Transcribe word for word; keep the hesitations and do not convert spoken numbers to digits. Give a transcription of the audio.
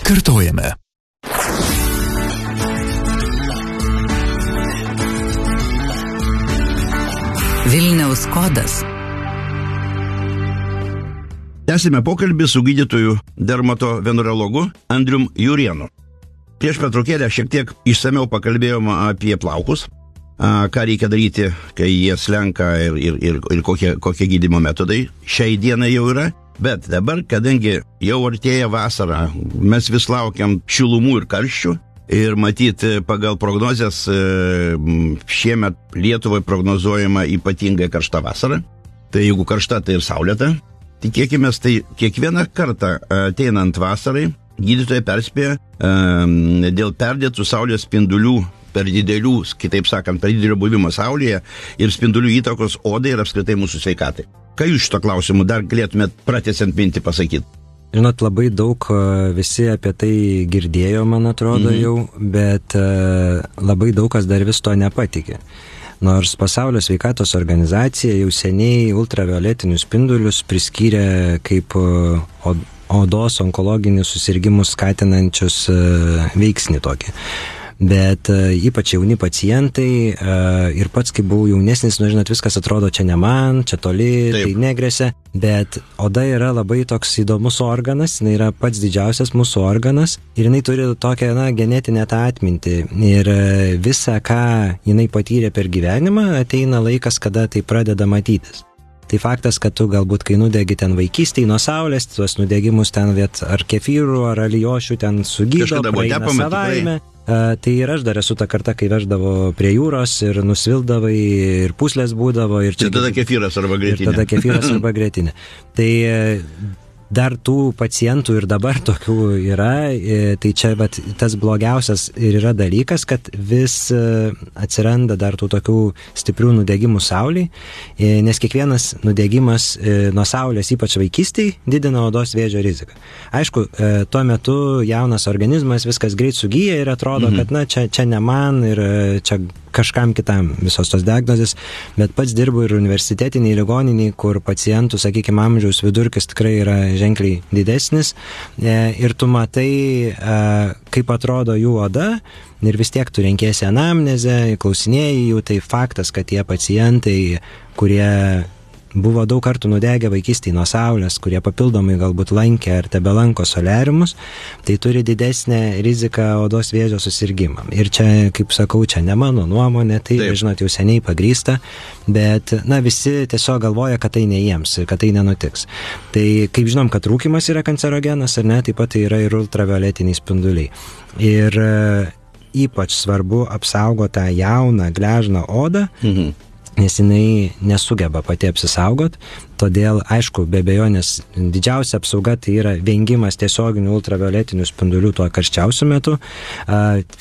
Kartojame. Vilniaus kodas. Tęsime pokalbį su gydytoju dermatovenerologu Andrium Jurienu. Prieš pertraukėlę šiek tiek išsamiau pakalbėjome apie plaukus, ką reikia daryti, kai jie slenka ir, ir, ir, ir kokie, kokie gydymo metodai šiai dienai jau yra. Bet dabar, kadangi jau artėja vasara, mes vis laukiam šilumų ir karščių ir matyt pagal prognozes šiemet Lietuvai prognozuojama ypatingai karšta vasara. Tai jeigu karšta, tai ir saulėta. Tikėkime, tai kiekvieną kartą ateinant vasarai gydytojai perspėja dėl perdėtų saulės spindulių, per didelių, kitaip sakant, per didelio buvimo saulėje ir spindulių įtakos odai ir apskritai mūsų sveikatai. Ką jūs šito klausimu dar galėtumėt pratęsiant mintį pasakyti? Žinot, labai daug visi apie tai girdėjo, man atrodo, mhm. jau, bet labai daug kas dar vis to nepatikė. Nors Pasaulio sveikatos organizacija jau seniai ultravioletinius spindulius priskyrė kaip odos onkologinius susirgimus skatinančius veiksnį tokį. Bet ypač jauni pacientai ir pats, kai buvau jaunesnis, nu, žinot, viskas atrodo čia ne man, čia toli, taip. Tai negresia, bet oda yra labai toks įdomus organas, jinai yra pats didžiausias mūsų organas ir jinai turi tokią, na, genetinę tą atmintį ir visą, ką jinai patyrė per gyvenimą, ateina laikas, kada tai pradeda matytis. Tai faktas, kad tu galbūt, kai nudegi ten vaikystėj nuo saulės, tuos nudegimus ten viet ar kefyrų, ar alijošių ten sugydo, praeina savaime. Uh, tai ir aš dar esu ta karta, kai veždavo prie jūros ir nusvildavai ir puslės būdavo. Ir čia, čia tada kefyras arba grėtinė. Ir tada kefyras arba grėtinė. Tai dar tų pacientų ir dabar tokių yra, tai čia vat, tas blogiausias ir yra dalykas, kad vis atsiranda dar tų tokių stiprių nudegimų saulėj, nes kiekvienas nudegimas nuo saulės, ypač vaikystėj, didina odos vėžio riziką. Aišku, tuo metu jaunas organizmas viskas greit sugyja ir atrodo, mhm. kad na, čia, čia ne man ir čia kažkam kitam visos tos diagnozės, bet pats dirbu ir universitetiniai ligoniniai, kur pacientų, sakykime, amžiaus vidurkis tikrai yra ženkliai didesnis ir tu matai, kaip atrodo jų oda ir vis tiek tu renkiesi anamnezę, klausinėjai jų, tai faktas, kad tie pacientai, kurie buvo daug kartų nudegę vaikystėje nuo saulės, kurie papildomai galbūt lankė ar tebelanko soliariumus, tai turi didesnę riziką odos vėžio susirgimam. Ir čia, kaip sakau, čia ne mano nuomonė, tai, taip. Žinot, jau seniai pagrįsta, bet, na, visi tiesiog galvoja, kad tai ne jiems, kad tai nenutiks. Tai, kaip žinom, kad rūkymas yra kancerogenas, ar ne, taip pat tai yra ir ultravioletiniai spinduliai. Ir ypač svarbu apsaugoti tą jauną, gležną odą, mhm. nes jinai nesugeba pati apsisaugot, todėl, aišku, be abejonės didžiausia apsauga tai yra vengimas tiesioginių ultravioletinių spindulių tuo karščiausiu metu,